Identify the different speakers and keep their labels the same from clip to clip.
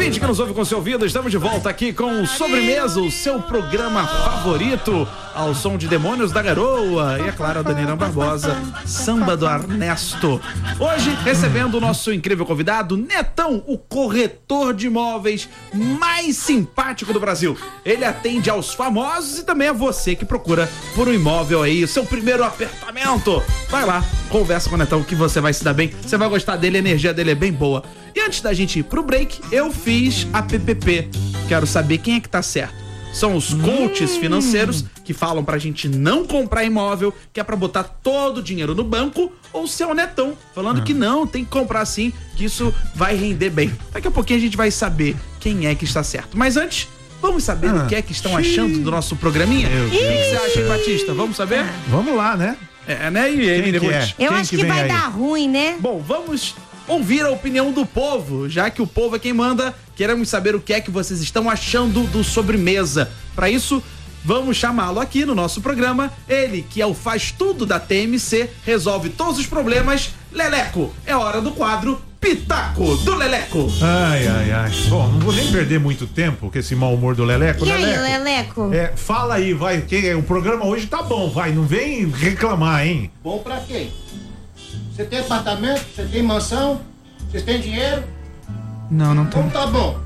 Speaker 1: Ouvinte que nos ouve com seu ouvido, estamos de volta aqui com o Sobremesa, o seu programa favorito, ao som de Demônios da Garoa e, é claro, a Daniela Barbosa, Samba do Ernesto. Hoje, recebendo o nosso incrível convidado, Netão, o corretor de imóveis mais simpático do Brasil. Ele atende aos famosos e também a você que procura por um imóvel aí, o seu primeiro apartamento. Vai lá, conversa com o Netão que você vai se dar bem, você vai gostar dele, a energia dele é bem boa. E antes da gente ir pro break, eu fiz a PPP. Quero saber quem é que tá certo. São os coaches financeiros que falam pra gente não comprar imóvel, que é pra botar todo o dinheiro no banco, ou se é o Netão, falando que não, tem que comprar sim, que isso vai render bem. Daqui a pouquinho a gente vai saber quem é que está certo. Mas antes, vamos saber o que é que estão achando do nosso programinha? O que você acha, hein, Batista? Vamos saber?
Speaker 2: Vamos lá, né?
Speaker 1: Né? E aí, Ruth?
Speaker 3: Eu acho que vai dar ruim, né?
Speaker 1: Bom, vamos ouvir a opinião do povo, já que o povo é quem manda. Queremos saber o que é que vocês estão achando do Sobremesa. Para isso, vamos chamá-lo aqui no nosso programa. Ele, que é o faz tudo da TMC, resolve todos os problemas. Leleco, é hora do quadro Pitaco do Leleco.
Speaker 2: Ai. Bom, não vou nem perder muito tempo com esse mau humor do Leleco.
Speaker 3: E aí, Leleco?
Speaker 2: Fala aí, vai, que o programa hoje tá bom, vai, não vem reclamar, hein?
Speaker 4: Bom pra quem? Você tem apartamento? Você tem mansão? Vocês têm dinheiro?
Speaker 1: Não tem.
Speaker 4: Não tá bom.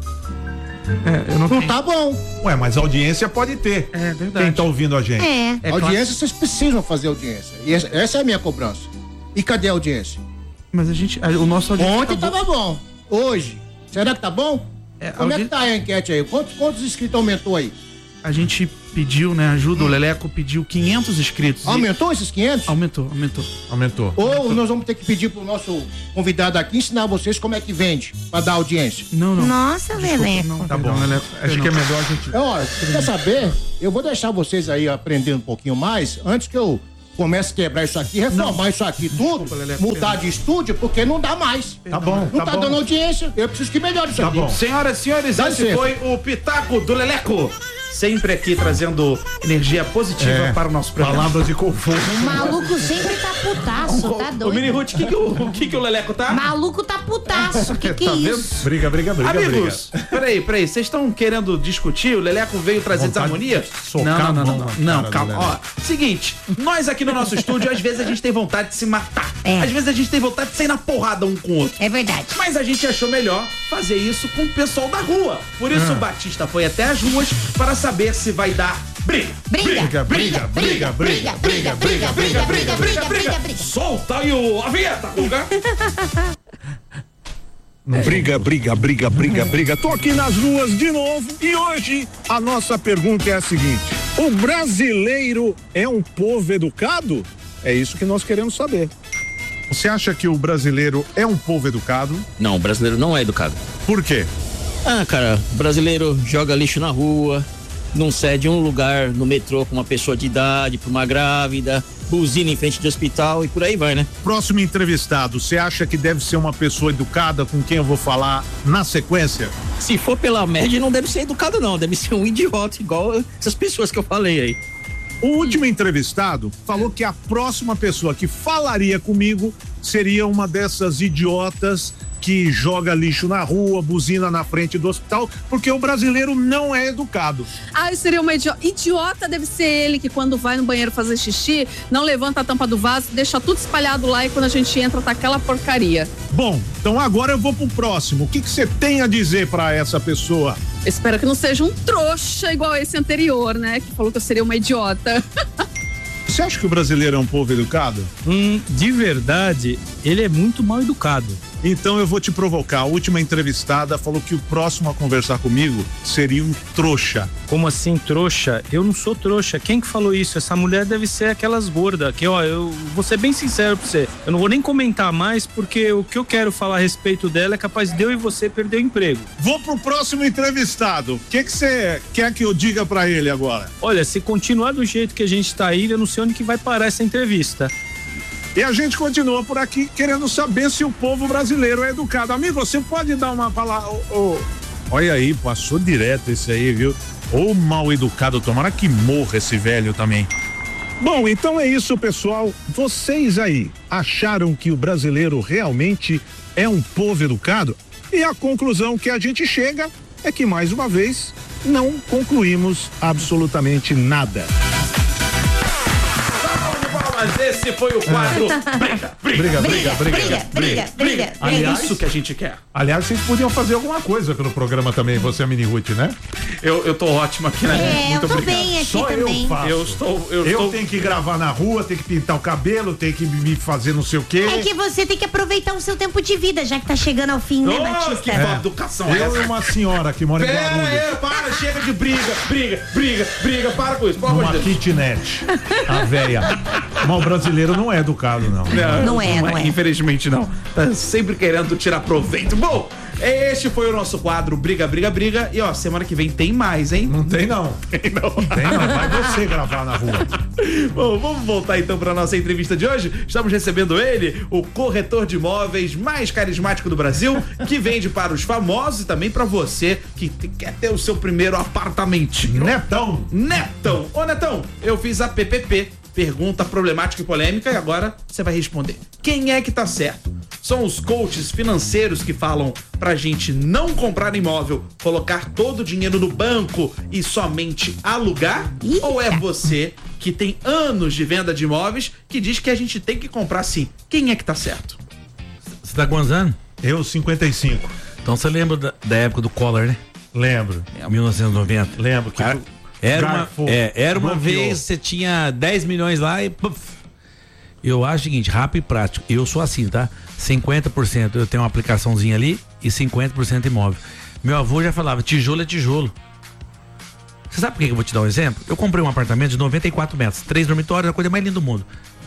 Speaker 1: Eu não tenho.
Speaker 4: Tá bom.
Speaker 2: Ué, mas audiência pode ter.
Speaker 1: É verdade.
Speaker 2: Quem tá ouvindo a gente?
Speaker 4: Audiência, vocês precisam fazer audiência. E essa é a minha cobrança. E cadê a audiência?
Speaker 1: Mas o nosso audiência
Speaker 4: Ontem tava bom. Hoje, será que tá bom? Como é que tá a enquete aí? Quantos inscritos aumentou aí?
Speaker 1: A gente pediu, né, ajuda, o Leleco pediu 500 inscritos.
Speaker 4: Aumentou esses 500?
Speaker 1: Aumentou.
Speaker 4: Ou nós vamos ter que pedir pro nosso convidado aqui ensinar vocês como é que vende, pra dar audiência.
Speaker 1: Não.
Speaker 3: Nossa, Leleco.
Speaker 1: Não, tá bom, Leleco.
Speaker 2: Acho que é melhor a gente...
Speaker 4: Olha, quer saber? Eu vou deixar vocês aí aprendendo um pouquinho mais, antes que eu comece a quebrar isso aqui, reformar isso aqui tudo,
Speaker 1: Desculpa, Leleco,
Speaker 4: mudar de estúdio, porque não dá mais.
Speaker 2: Tá bom,
Speaker 4: Não tá dando audiência, eu preciso que melhore isso aqui.
Speaker 2: bom.
Speaker 1: Senhoras e senhores,
Speaker 4: Dá
Speaker 1: esse
Speaker 4: licença.
Speaker 1: foi o Pitaco do Leleco. Sempre aqui trazendo energia positiva para o nosso programa.
Speaker 2: Palavras de conforto.
Speaker 3: O maluco sempre tá putaço, tá
Speaker 1: Ô, Mini
Speaker 3: doido?
Speaker 1: Ruth, o que o Leleco tá?
Speaker 3: Maluco tá putaço, que
Speaker 1: Tá
Speaker 3: é
Speaker 1: vendo?
Speaker 3: isso?
Speaker 2: Briga.
Speaker 1: Amigos, peraí, vocês estão querendo discutir? O Leleco veio trazer
Speaker 2: Vontade
Speaker 1: desarmonia?
Speaker 2: de socar a mão na
Speaker 1: Não,
Speaker 2: cara do
Speaker 1: calma. Ó,
Speaker 2: Leleco.
Speaker 1: seguinte, nós aqui no nosso estúdio, às vezes a gente tem vontade de se matar. Às vezes a gente tem vontade de sair na porrada um com o outro.
Speaker 3: É verdade.
Speaker 1: Mas a gente achou melhor fazer isso com o pessoal da rua. Por isso o Batista foi até as ruas para saber se vai dar briga. Solta aí a vinheta, Guga.
Speaker 5: Briga. Tô aqui nas ruas de novo e hoje a nossa pergunta é a seguinte: o brasileiro é um povo educado? É isso que nós queremos saber.
Speaker 2: Você acha que o brasileiro é um povo educado?
Speaker 6: Não, o brasileiro não é educado.
Speaker 2: Por quê?
Speaker 6: Cara, o brasileiro joga lixo na rua, não cede um lugar no metrô com uma pessoa de idade, pra uma grávida, buzina em frente de hospital e por aí vai, né?
Speaker 2: Próximo entrevistado, você acha que deve ser uma pessoa educada com quem eu vou falar na sequência?
Speaker 6: Se for pela média, não deve ser educado não, deve ser um idiota igual essas pessoas que eu falei aí.
Speaker 2: O último entrevistado falou que a próxima pessoa que falaria comigo seria uma dessas idiotas que joga lixo na rua, buzina na frente do hospital, porque o brasileiro não é educado.
Speaker 7: Eu seria uma idiota, deve ser ele que quando vai no banheiro fazer xixi, não levanta a tampa do vaso, deixa tudo espalhado lá e quando a gente entra tá aquela porcaria.
Speaker 2: Bom, então agora eu vou pro próximo. O que você tem a dizer pra essa pessoa?
Speaker 7: Espero que não seja um trouxa igual esse anterior, né? Que falou que eu seria uma idiota.
Speaker 2: Você acha que o brasileiro é um povo educado?
Speaker 8: De verdade, ele é muito mal educado.
Speaker 2: Então eu vou te provocar. A última entrevistada falou que o próximo a conversar comigo seria um trouxa.
Speaker 8: Como assim, trouxa? Eu não sou trouxa. Quem que falou isso? Essa mulher deve ser aquelas gordas. Que, eu vou ser bem sincero pra você. Eu não vou nem comentar mais, porque o que eu quero falar a respeito dela é capaz de eu e você perder o emprego.
Speaker 2: Vou pro próximo entrevistado. O que você quer que eu diga pra ele agora?
Speaker 8: Olha, se continuar do jeito que a gente tá aí, eu não sei onde que vai parar essa entrevista.
Speaker 2: E a gente continua por aqui querendo saber se o povo brasileiro é educado. Amigo, você pode dar uma palavra... Olha aí, passou direto esse aí, viu? Ô mal educado, tomara que morra esse velho também. Bom, então é isso, pessoal. Vocês aí acharam que o brasileiro realmente é um povo educado?
Speaker 5: E a conclusão que a gente chega é que, mais uma vez, não concluímos absolutamente nada.
Speaker 1: Mas esse foi o quadro
Speaker 3: Briga.
Speaker 1: Aliás, isso que a gente quer.
Speaker 2: Aliás, vocês podiam fazer alguma coisa pelo programa também, você e a Mini Ruth, né?
Speaker 1: Eu tô ótimo aqui, né?
Speaker 3: Eu tô bem aqui
Speaker 2: Só
Speaker 3: também.
Speaker 2: eu faço.
Speaker 1: Eu
Speaker 2: tenho que gravar na rua, tenho que pintar o cabelo, tenho que me fazer não sei o quê.
Speaker 3: É que você tem que aproveitar o seu tempo de vida, já que tá chegando ao fim, né, Batista?
Speaker 1: Que boa educação
Speaker 2: Eu e uma senhora que mora em Guarulhos.
Speaker 1: Para, chega de briga, para com isso, pelo amor
Speaker 2: Uma
Speaker 1: de Deus.
Speaker 2: kitnet. A véia. Mas o brasileiro não é educado, não.
Speaker 3: Não é.
Speaker 1: Infelizmente não. Tá sempre querendo tirar proveito. Bom, este foi o nosso quadro Briga. E ó, semana que vem tem mais, hein?
Speaker 2: Não tem não. Tem não. Vai você gravar na rua.
Speaker 1: Bom, vamos voltar então para nossa entrevista de hoje. Estamos recebendo ele, o corretor de imóveis mais carismático do Brasil, que vende para os famosos e também para você que quer ter o seu primeiro apartamentinho.
Speaker 2: Netão.
Speaker 1: Ô Netão, eu fiz a PPP, pergunta problemática e polêmica, e agora você vai responder. Quem é que tá certo? São os coaches financeiros que falam pra gente não comprar imóvel, colocar todo o dinheiro no banco e somente alugar?
Speaker 3: Eita.
Speaker 1: Ou é você que tem anos de venda de imóveis que diz que a gente tem que comprar sim? Quem é que tá certo?
Speaker 9: Você tá quantos anos?
Speaker 2: Eu, 55.
Speaker 9: Então você lembra da época do Collor, né?
Speaker 2: Lembro.
Speaker 9: 1990.
Speaker 2: Lembro que
Speaker 9: Cara, era uma
Speaker 2: bloqueou.
Speaker 9: vez, você tinha 10 milhões lá e puf. Eu acho o seguinte, rápido e prático. Eu sou assim, tá? 50% eu tenho uma aplicaçãozinha ali e 50% imóvel. Meu avô já falava, tijolo é tijolo. Você sabe por que eu vou te dar um exemplo? Eu comprei um apartamento de 94 metros, 3 dormitórios, a coisa mais linda do mundo.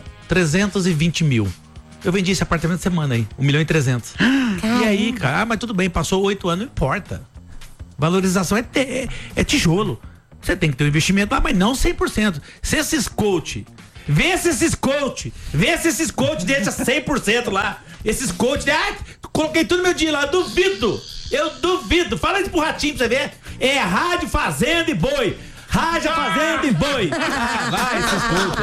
Speaker 9: 320 mil. Eu vendi esse apartamento semana aí, 1.300.000. E aí, cara, mas tudo bem, passou 8 anos, não importa. Valorização é tijolo. Você tem que ter um investimento lá, mas não 100%. Se esses coach, vê se esses coach deixa 100% lá. Esses coach, coloquei tudo meu dinheiro lá, eu duvido. Fala isso pro Ratinho pra você ver. É rádio, fazenda e boi. Rádio, fazenda e boi. Vai, esses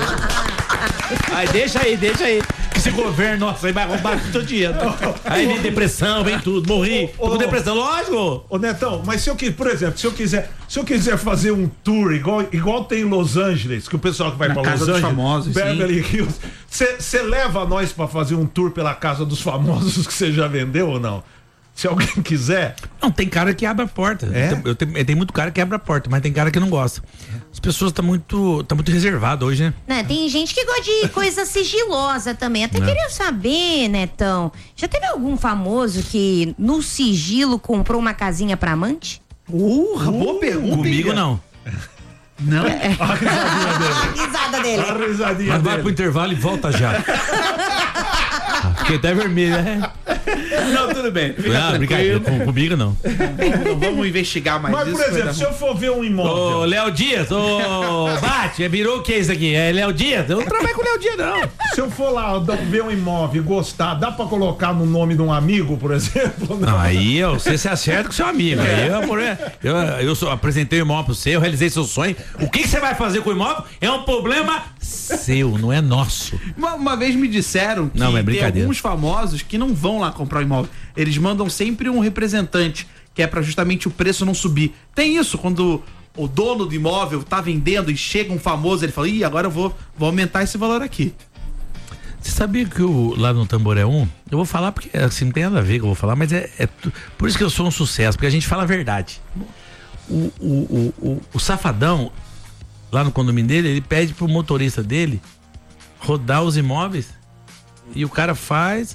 Speaker 9: coach. Aí, deixa aí. Que esse governo, nossa, aí vai roubar todo dinheiro. Aí vem depressão, vem tudo, morri. Tô com depressão, lógico.
Speaker 2: Ô Netão, mas por exemplo, se eu quiser fazer um tour igual tem em Los Angeles, que o pessoal que vai pra Los
Speaker 1: Casa dos
Speaker 2: Angeles,
Speaker 1: Famosos,
Speaker 2: Beverly Hills, você leva nós pra fazer um tour pela Casa dos Famosos que você já vendeu ou não? Se alguém quiser.
Speaker 9: Não, tem cara que abre a porta. Tem muito cara que abre a porta, mas tem cara que não gosta. As pessoas estão muito reservadas hoje, né?
Speaker 3: Né, tem gente que gosta de coisa sigilosa também. Até queria saber, Netão, já teve algum famoso que no sigilo comprou uma casinha pra amante?
Speaker 1: Boa pergunta.
Speaker 9: Comigo não.
Speaker 1: Não?
Speaker 3: A risada dele.
Speaker 2: A risadinha
Speaker 9: Mas vai
Speaker 2: dele.
Speaker 9: pro intervalo e volta já. Fiquei até vermelho, né?
Speaker 1: Não, tudo bem.
Speaker 9: Não, brincadeira. Comigo não.
Speaker 1: Não vamos investigar mais
Speaker 2: Mas,
Speaker 1: isso.
Speaker 2: por exemplo, se eu for ver um imóvel.
Speaker 9: Ô, Léo Dias, Bate, virou o que isso aqui? É Léo Dias? Eu não trabalho com o Léo Dias, não.
Speaker 2: Se eu for lá ver um imóvel e gostar, dá pra colocar no nome de um amigo, por exemplo?
Speaker 9: Não, aí você se acerta com seu amigo. Aí eu apresentei o imóvel pra você, eu realizei seu sonho. O que você vai fazer com o imóvel é um problema seu, não é nosso.
Speaker 1: Uma vez me disseram que
Speaker 9: Não, é
Speaker 1: tem
Speaker 9: brincadeira.
Speaker 1: alguns famosos que não vão lá comprar o imóvel. Eles mandam sempre um representante, que é pra justamente o preço não subir. Tem isso, quando o dono do imóvel tá vendendo e chega um famoso, ele fala, agora eu vou aumentar esse valor aqui.
Speaker 9: Você sabia que lá no Tamboré 1, eu vou falar porque assim não tem nada a ver que eu vou falar, mas por isso que eu sou um sucesso, porque a gente fala a verdade. O safadão, lá no condomínio dele, ele pede pro motorista dele rodar os imóveis e o cara faz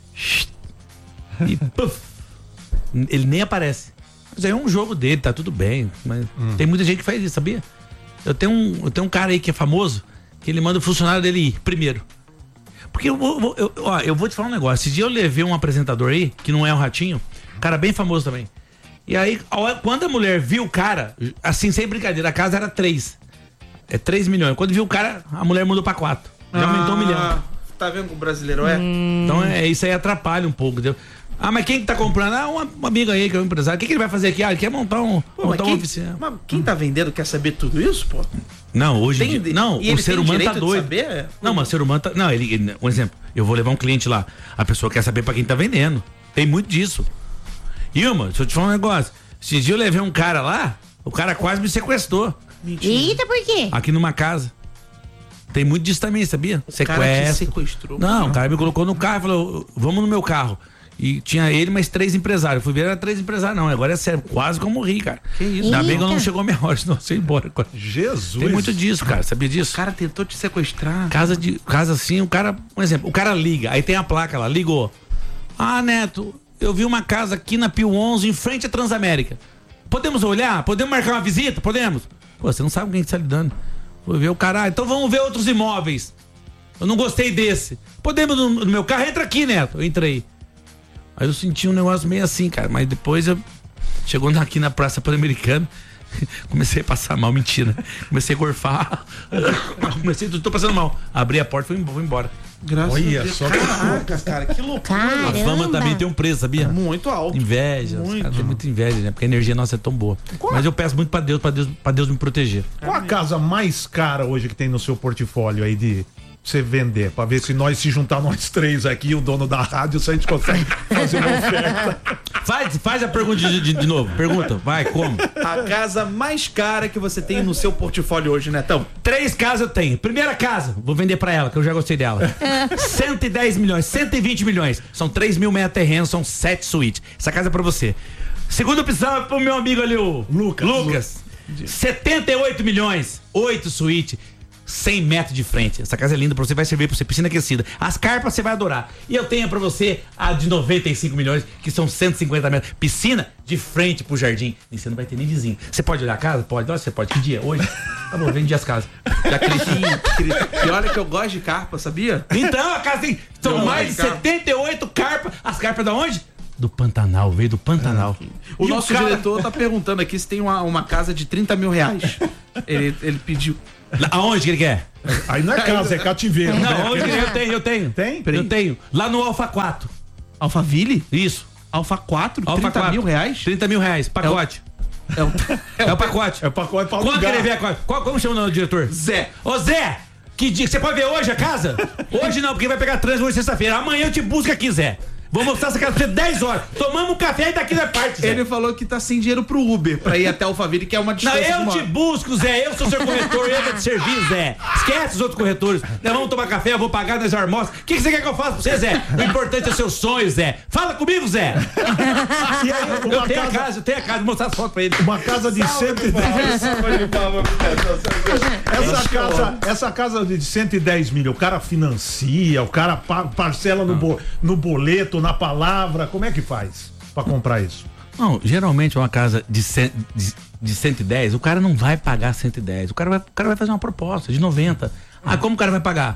Speaker 9: e puff, ele nem aparece. Mas aí é um jogo dele, tá tudo bem, mas tem muita gente que faz isso, sabia? Eu tenho um cara aí que é famoso, que ele manda o funcionário dele ir primeiro. Porque eu vou te falar um negócio. Esse dia eu levei um apresentador aí, que não é um Ratinho, cara bem famoso também. E aí, quando a mulher viu o cara, assim, sem brincadeira, a casa era 3. É 3 milhões. Quando viu o cara, a mulher mudou pra 4. Já aumentou 1 milhão.
Speaker 1: Tá vendo como o brasileiro é?
Speaker 9: Então isso aí atrapalha um pouco, entendeu? Mas quem que tá comprando? Um amigo aí que é um empresário. O que ele vai fazer aqui? Ele quer montar uma oficina.
Speaker 1: Mas quem tá vendendo quer saber tudo isso, pô?
Speaker 9: Não, hoje em dia, não, o ser humano tá doido.
Speaker 1: Saber?
Speaker 9: Não, mas o ser humano tá. Não, um exemplo, eu vou levar um cliente lá. A pessoa quer saber pra quem tá vendendo. Tem muito disso. Ilma, deixa eu te falar um negócio. Esses dias eu levei um cara lá, o cara quase me sequestrou.
Speaker 3: Mentira. Eita, por quê?
Speaker 9: Aqui numa casa. Tem muito disso também, sabia?
Speaker 1: Cara que sequestrou.
Speaker 9: Não, o cara me colocou no carro e falou, vamos no meu carro. E tinha ele mais 3 empresários. Eu fui ver, era 3 empresários, não. Agora é sério, quase que eu morri, cara.
Speaker 1: Que isso?
Speaker 9: Ainda bem que eu não chegou a minha hora, senão eu ia embora.
Speaker 2: Jesus.
Speaker 9: Tem muito disso, cara. Sabia disso?
Speaker 1: O cara tentou te sequestrar.
Speaker 9: Casa assim, o cara, por exemplo, o cara liga, aí tem a placa lá, ligou. Ah, Neto, eu vi uma casa aqui na Pio 11, em frente à Transamérica. Podemos olhar? Podemos marcar uma visita? Podemos? Pô, você não sabe com quem está lidando. Vou ver o cara, então vamos ver outros imóveis. Eu não gostei desse. Podemos no meu carro? Entra aqui, Neto. Eu entrei. Aí eu senti um negócio meio assim, cara, mas depois chegou aqui na Praça Pan-Americana, comecei a passar mal, mentira. Comecei a gorfar. Tô passando mal. Abri a porta e fui embora.
Speaker 1: Graças
Speaker 2: Olha
Speaker 1: a Deus.
Speaker 2: só.
Speaker 1: Caraca, cara, que loucura.
Speaker 3: Caramba.
Speaker 9: A fama também tem um preço, sabia?
Speaker 1: Muito alto.
Speaker 9: Inveja. Os caras têm muita inveja, né? Porque a energia nossa é tão boa. Mas eu peço muito pra Deus me proteger.
Speaker 2: Qual a casa mais cara hoje que tem no seu portfólio aí de você vender? Pra ver se juntar nós 3 aqui, o dono da rádio, se a gente consegue fazer uma oferta.
Speaker 9: Faz a pergunta de novo. Pergunta, vai, como?
Speaker 1: A casa mais cara que você tem no seu portfólio hoje, Netão?
Speaker 9: 3 casas eu tenho. Primeira casa, vou vender pra ela, que eu já gostei dela. 110 milhões, 120 milhões. São 3 mil metros terrenos, são 7 suítes. Essa casa é pra você. Segunda opção é pro meu amigo ali, o Lucas. 78 milhões, 8 suítes. 100 metros de frente. Essa casa é linda pra você, vai servir pra você, piscina aquecida. As carpas você vai adorar. E eu tenho pra você a de 95 milhões, que são 150 metros. Piscina de frente pro jardim. E você não vai ter nem vizinho. Você pode olhar a casa? Pode. Nossa, você pode. Que dia? Hoje? Tá bom, vendi as casas. Já cresci.
Speaker 1: E olha que eu gosto de carpa, sabia?
Speaker 9: Então, a casa tem. São mais de 78 carpas. As carpas da onde? Do Pantanal, veio do Pantanal.
Speaker 1: O nosso diretor tá perguntando aqui se tem uma casa de 30 mil reais. Ele pediu.
Speaker 9: Aonde que ele quer?
Speaker 2: Aí não é casa, é cativeiro.
Speaker 9: Não, onde eu tenho.
Speaker 2: Tem?
Speaker 9: Eu tenho. Lá no Alfa 4.
Speaker 1: Alphaville?
Speaker 9: Isso.
Speaker 1: Alfa 4?
Speaker 9: Alfa
Speaker 1: 30 mil reais?
Speaker 9: 30 mil reais, pacote. É o pacote.
Speaker 2: É o pacote pra
Speaker 9: Quanto que
Speaker 2: alugar.
Speaker 9: ele vê? Como chama o diretor?
Speaker 1: Zé.
Speaker 9: Ô Zé, que dia? Você pode ver hoje a casa? Hoje não, porque vai pegar trânsito hoje sexta-feira. Amanhã eu te busco aqui, Zé. Vou mostrar essa casa pra você 10 horas. Tomamos um café e daqui da parte, Zé.
Speaker 1: Ele falou que tá sem dinheiro pro Uber pra ir até Alphaville, que é uma
Speaker 9: Não,
Speaker 1: distância de
Speaker 9: eu
Speaker 1: uma
Speaker 9: te
Speaker 1: hora.
Speaker 9: busco, Zé. Eu sou seu corretor, eu vou te servir, Zé. Esquece os outros corretores. Nós vamos tomar café, eu vou pagar nas almoços. O que você quer que eu faça pra você, Zé? O importante é seu sonho, Zé. Fala comigo, Zé.
Speaker 2: E aí,
Speaker 9: Eu tenho a casa, vou mostrar as fotos pra ele.
Speaker 2: Uma casa de 110. Essa casa de 110 mil, o cara financia, o cara parcela no boleto, na palavra. Como é que faz pra comprar isso?
Speaker 9: Não, geralmente uma casa de 110, o cara não vai pagar 110. O cara vai fazer uma proposta de 90. Ah, como o cara vai pagar?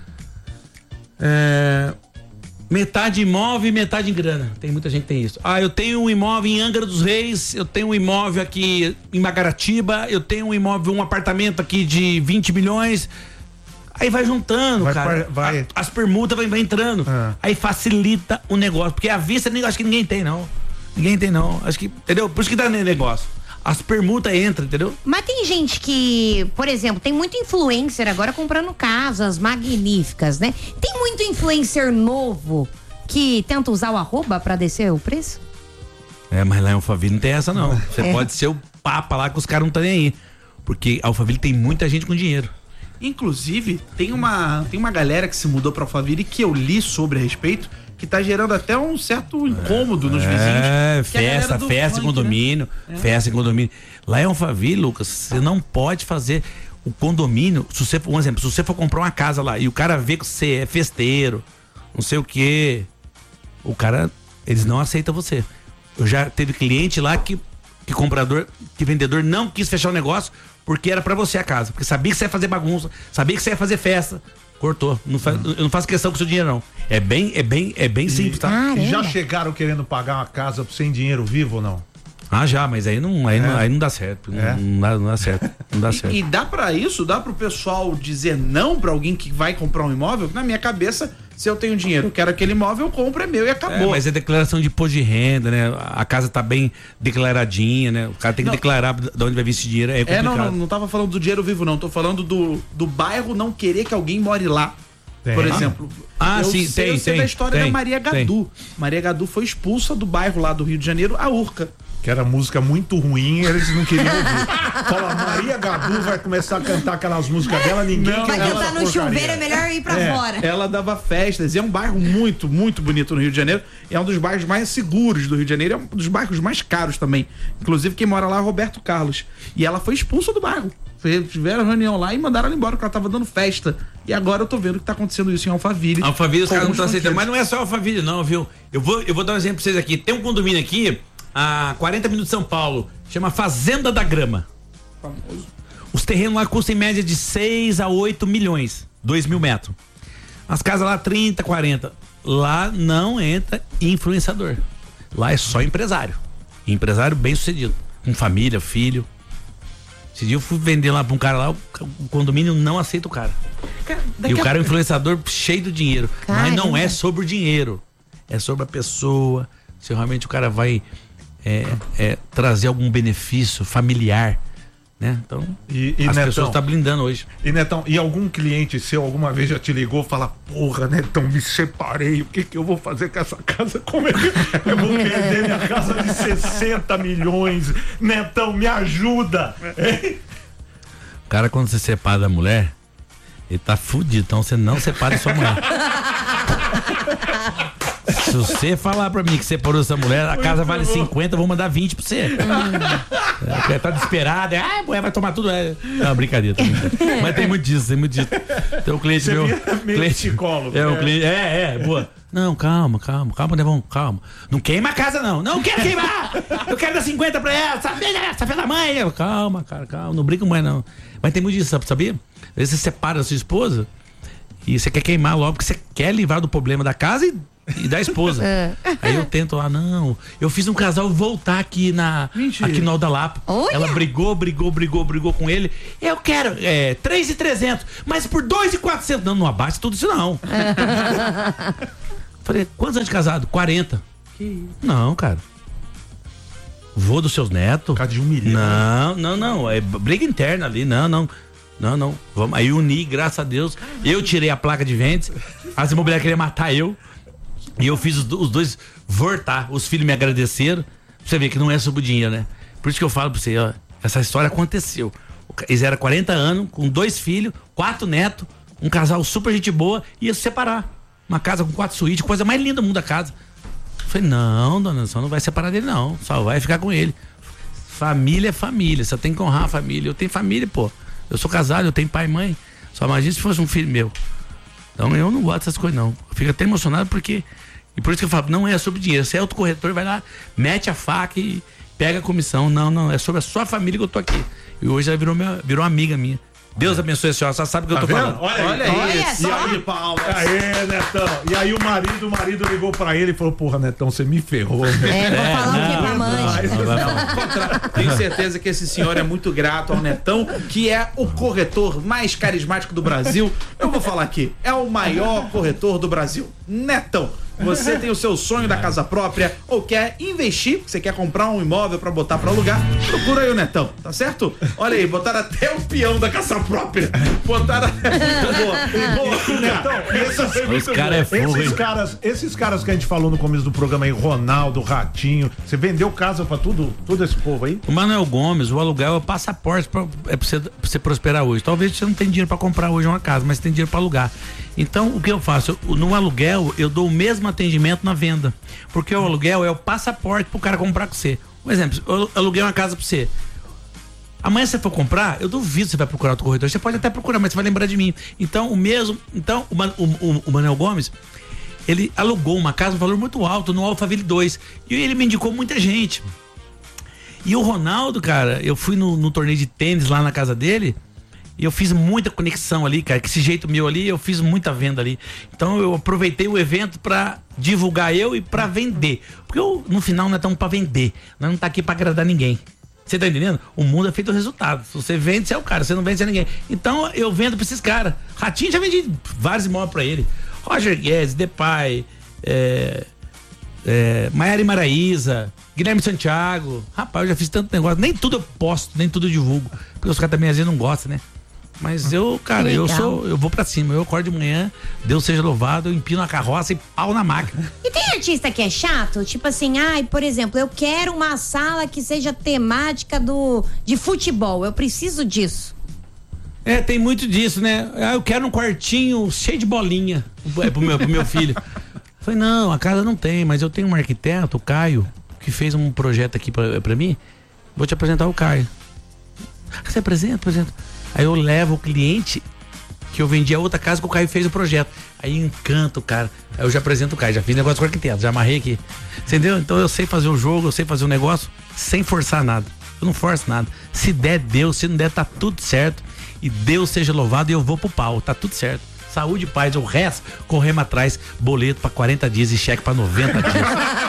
Speaker 9: Metade imóvel e metade em grana. Tem muita gente que tem isso. Ah, eu tenho um imóvel em Angra dos Reis, eu tenho um imóvel aqui em Magaratiba, eu tenho um imóvel, um apartamento aqui de 20 milhões. Aí vai juntando, cara. As permutas vai entrando. Aí facilita o negócio. Porque à vista, acho que ninguém tem, não. Ninguém tem, não. Acho que, entendeu? Por isso que dá negócio. As permutas entram, entendeu?
Speaker 3: Mas tem gente que, por exemplo, tem muito influencer agora comprando casas magníficas, né? Tem muito influencer novo que tenta usar o arroba pra descer o preço?
Speaker 9: Mas lá em Alphaville não tem essa, não. Você pode ser o papa lá que os caras não estão nem aí. Porque Alphaville tem muita gente com dinheiro.
Speaker 1: Inclusive, tem uma galera que se mudou pra Alphaville que eu li sobre a respeito, que tá gerando até um certo incômodo nos vizinhos.
Speaker 9: Festa em condomínio. Né? Festa em condomínio. Lá em Alphaville, Lucas, você não pode fazer o condomínio. Se você, um exemplo, se você for comprar uma casa lá e o cara vê que você é festeiro, não sei o quê, o cara, eles não aceitam você. Eu já teve cliente lá que vendedor não quis fechar o negócio porque era pra você a casa. Porque sabia que você ia fazer bagunça, sabia que você ia fazer festa. Cortou. Eu não faço questão com o seu dinheiro, não. É bem simples, tá?
Speaker 2: E já chegaram querendo pagar uma casa sem dinheiro vivo ou não?
Speaker 9: Ah, já, mas aí não dá certo. Não dá certo. Não dá certo.
Speaker 1: E dá pra isso? Dá pro pessoal dizer não pra alguém que vai comprar um imóvel? Na minha cabeça, se eu tenho dinheiro, eu quero aquele imóvel, eu compro, é meu e acabou.
Speaker 9: Mas é declaração de imposto de renda, né? A casa tá bem declaradinha, né? O cara tem que declarar de onde vai vir esse dinheiro. É complicado.
Speaker 1: Não tava falando do dinheiro vivo, não. Tô falando do bairro não querer que alguém more lá. Por exemplo,
Speaker 9: sim,
Speaker 1: eu sei da história da Maria Gadu.
Speaker 9: Tem.
Speaker 1: Maria Gadu foi expulsa do bairro lá do Rio de Janeiro, a Urca.
Speaker 5: Que era música muito ruim, eles não queriam ouvir. Fala, Maria Gadu vai começar a cantar aquelas músicas dela, ninguém
Speaker 3: Vai cantar no chuveiro, é melhor ir pra fora.
Speaker 1: Ela dava festas, e é um bairro muito, muito bonito no Rio de Janeiro. É um dos bairros mais seguros do Rio de Janeiro, é um dos bairros mais caros também. Inclusive, quem mora lá é Roberto Carlos. E ela foi expulsa do bairro. Tiveram reunião lá e mandaram ela embora, porque ela tava dando festa. E agora eu tô vendo que tá acontecendo isso em Alphaville.
Speaker 9: Alphaville, os caras não estão aceitando. Mas não é só Alphaville, não, viu? Eu vou dar um exemplo pra vocês aqui. Tem um condomínio aqui, a 40 minutos de São Paulo, chama Fazenda da Grama.
Speaker 1: Famoso.
Speaker 9: Os terrenos lá custam em média de 6 a 8 milhões, 2.000 metros. As casas lá 30, 40. Lá não entra influenciador. Lá é só empresário. Empresário bem sucedido. Com família, filho. Esse dia eu fui vender lá pra um cara lá, o condomínio não aceita o cara. E o cara é um influenciador cheio de dinheiro.
Speaker 3: Caramba.
Speaker 9: Mas não é sobre o dinheiro. É sobre a pessoa. Se realmente o cara vai trazer algum benefício familiar, né? Então,
Speaker 5: e
Speaker 9: as
Speaker 5: Netão,
Speaker 9: pessoas estão blindando hoje.
Speaker 5: E Netão, e algum cliente seu alguma vez já te ligou e fala, porra, Netão, me separei, o que eu vou fazer com essa casa? Como é que eu vou perder minha casa de 60 milhões? Netão, me ajuda!
Speaker 9: O cara, quando você separa da mulher, ele tá fudido, então você não separa sua mulher. Se você falar pra mim que separou essa mulher, a casa vale 50, eu vou mandar 20 pra você. Tá desesperada, a mulher vai tomar tudo. Não, brincadeira. Mas tem muito disso, Então o cliente
Speaker 5: Você
Speaker 9: meu.
Speaker 5: meio psicólogo.
Speaker 9: O cliente. Boa. Não, calma, Devon, calma. Não queima a casa, não. Não quero queimar! Eu quero dar 50 pra ela, essa filha da mãe. Calma, cara, calma. Não brinca com mãe, não. Mas tem muito disso, sabia? Às vezes você separa da sua esposa e você quer queimar logo, porque você quer livrar do problema da casa e da esposa. Aí eu tento lá, não. Eu fiz um casal voltar aqui aqui no Alda Lapa.
Speaker 3: Olha.
Speaker 9: Ela brigou com ele. Eu quero 3.300, mas por 2.400. Não abate tudo isso, não. Falei, quantos anos de casado? 40. Não, cara. Vô dos seus netos.
Speaker 5: Por causa de 1 milhão.
Speaker 9: Não. É briga interna ali. Não. Vamos aí unir, graças a Deus. Eu tirei a placa de vendas. As imobiliárias queriam matar eu. E eu fiz os dois voltar. Os filhos me agradeceram. Pra você ver que não é sobre o dinheiro, né? Por isso que eu falo pra você, ó. Essa história aconteceu. Eles eram 40 anos, com 2 filhos, 4 netos, um casal super gente boa, ia se separar. Uma casa com 4 suítes, coisa mais linda do mundo da casa. Eu falei, não, dona, só não vai separar dele, não. Só vai ficar com ele. Família é família, você tem que honrar a família. Eu tenho família, pô. Eu sou casado, eu tenho pai e mãe. Só imagina se fosse um filho meu. Então eu não gosto dessas coisas, não. Eu fico até emocionado porque. E por isso que eu falo, não é sobre dinheiro. Você é autocorretor, vai lá, mete a faca e pega a comissão. Não, é sobre a sua família que eu tô aqui. E hoje ela virou amiga minha. Deus abençoe a senhora, só sabe o que eu tô falando.
Speaker 5: Olha isso. E aí, Paulo? Aê, Netão. E aí o marido ligou pra ele e falou, porra, Netão, você me ferrou.
Speaker 3: Vou falar o que pra mãe.
Speaker 1: Tenho certeza que esse senhor é muito grato ao Netão, que é o corretor mais carismático do Brasil. Eu vou falar aqui, é o maior corretor do Brasil. Netão. Você tem o seu sonho da casa própria ou quer investir, você quer comprar um imóvel pra botar pra alugar, procura aí o Netão, tá certo? Olha aí, botaram até o peão da casa própria. Botaram.
Speaker 5: Esses caras que a gente falou no começo do programa aí, Ronaldo, Ratinho, você vendeu casa pra todo esse povo aí?
Speaker 9: O Manuel Gomes, o aluguel é o passaporte pra você prosperar hoje. Talvez você não tenha dinheiro pra comprar hoje uma casa, mas tem dinheiro pra alugar. Então, o que eu faço? No aluguel, eu dou o mesmo atendimento na venda. Porque o aluguel é o passaporte pro cara comprar com você. Um exemplo, eu aluguei uma casa pra você. Amanhã você for comprar, eu duvido que você vai procurar outro corretor. Você pode até procurar, mas você vai lembrar de mim. Então, o Manuel Gomes, ele alugou uma casa, um valor muito alto, no Alphaville 2. E ele me indicou muita gente. E o Ronaldo, cara, eu fui no torneio de tênis lá na casa dele. E eu fiz muita conexão ali, cara, que esse jeito meu ali, eu fiz muita venda ali. Então eu aproveitei o evento pra divulgar eu e pra vender. Porque no final não é tão pra vender. Nós não tá aqui pra agradar ninguém. Você tá entendendo? O mundo é feito do resultado. Se você vende, você é o cara. Se você não vende, você é ninguém. Então eu vendo pra esses caras. Ratinho já vendi vários imóveis pra ele. Roger Guedes, Depay, Maiara e Maraíza, Guilherme Santiago. Rapaz, eu já fiz tanto negócio. Nem tudo eu posto, nem tudo eu divulgo. Porque os caras também às vezes não gostam, né? Mas eu, cara, eu vou pra cima. Eu acordo de manhã, Deus seja louvado, eu empino a carroça e pau na máquina.
Speaker 3: E tem artista que é chato? Tipo assim, por exemplo, eu quero uma sala que seja temática de futebol. Eu preciso disso.
Speaker 9: Tem muito disso, né? Eu quero um quartinho cheio de bolinha pro meu filho. Falei, não, a casa não tem, mas eu tenho um arquiteto, o Caio, que fez um projeto aqui pra mim. Vou te apresentar o Caio. Você apresenta. Aí eu levo o cliente que eu vendi a outra casa que o Caio fez o projeto. Aí encanta o cara. Aí eu já apresento o Caio, já fiz negócio com o arquiteto, já amarrei aqui. Entendeu? Então eu sei fazer o jogo, eu sei fazer o negócio sem forçar nada. Eu não forço nada. Se der, Deus, se não der, tá tudo certo. E Deus seja louvado e eu vou pro pau, tá tudo certo. Saúde e paz, o resto corremos atrás, boleto pra 40 dias e cheque pra 90 dias.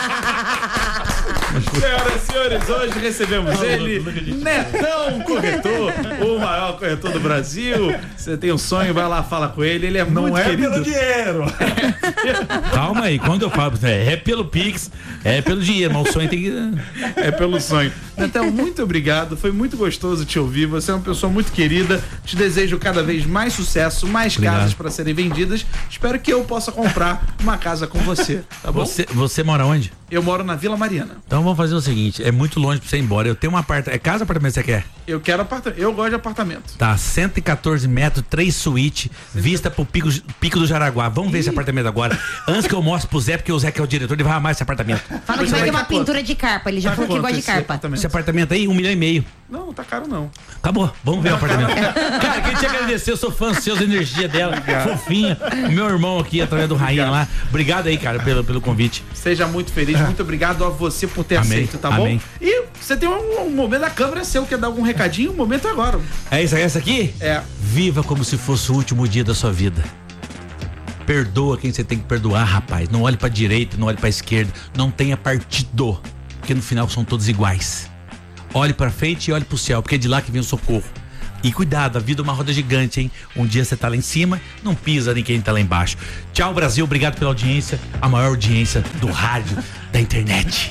Speaker 1: Senhoras e senhores, hoje recebemos ele, Netão Corretor, o maior corretor do Brasil. Você tem um sonho, vai lá, fala com ele, ele é muito querido.
Speaker 5: Não é pelo dinheiro.
Speaker 9: Calma aí, quando eu falo, é pelo Pix, é pelo dinheiro, mas o sonho tem que...
Speaker 1: É pelo sonho. Netão, muito obrigado, foi muito gostoso te ouvir, você é uma pessoa muito querida, te desejo cada vez mais sucesso, mais casas para serem vendidas, espero que eu possa comprar uma casa com você, tá bom?
Speaker 9: Você mora onde?
Speaker 1: Eu moro na Vila Mariana.
Speaker 9: Então vamos fazer o seguinte, é muito longe pra você ir embora, eu tenho um apartamento, é casa ou apartamento que você quer?
Speaker 1: Eu quero apartamento, eu gosto de apartamento.
Speaker 9: Tá, 114 metros, 3 suítes, vista pro Pico do Jaraguá, vamos ver esse apartamento agora, antes que eu mostre pro Zé, porque o Zé que é o diretor, ele vai amar esse apartamento.
Speaker 3: Fala que vai ter uma pintura de carpa, ele já falou que gosta de carpa.
Speaker 9: Esse apartamento aí, 1,5 milhão.
Speaker 1: Não, tá caro não.
Speaker 9: Acabou, vamos ver o apartamento. Cara, queria te agradecer, eu sou fã seus, energia dela, fofinha. O meu irmão aqui, através do Rainha lá. Obrigado aí, cara, pelo convite.
Speaker 1: Seja muito feliz, muito obrigado a você por ter aceito, tá bom? E você tem um momento da câmera seu, quer dar algum recadinho? O momento é agora.
Speaker 9: É isso, essa aqui?
Speaker 1: É.
Speaker 9: Viva como se fosse o último dia da sua vida. Perdoa quem você tem que perdoar, rapaz. Não olhe pra direita, não olhe pra esquerda. Não tenha partido, porque no final são todos iguais. Olhe pra frente e olhe pro céu, porque é de lá que vem o socorro. E cuidado, a vida é uma roda gigante, hein? Um dia você tá lá em cima, não pisa em quem tá lá embaixo. Tchau, Brasil, obrigado pela audiência, a maior audiência do rádio, da internet.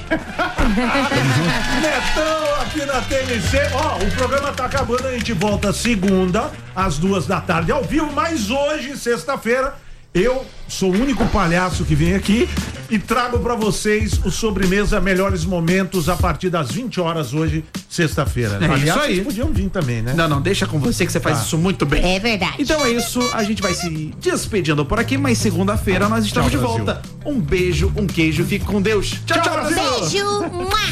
Speaker 5: Netão aqui na TNC. O programa tá acabando, a gente volta segunda, às 14h ao vivo, mas hoje, sexta-feira, eu sou o único palhaço que vem aqui e trago pra vocês o Sobremesa Melhores Momentos a partir das 20 horas hoje, sexta-feira.
Speaker 1: Aliás, isso aí.
Speaker 5: Vocês podiam vir também, né?
Speaker 1: Não, deixa com você que você faz isso muito bem.
Speaker 3: É verdade.
Speaker 1: Então é isso, a gente vai se despedindo por aqui, mas segunda-feira nós estamos de volta. Um beijo, um queijo, fique com Deus. Tchau, tchau, Brasil!
Speaker 3: Beijo!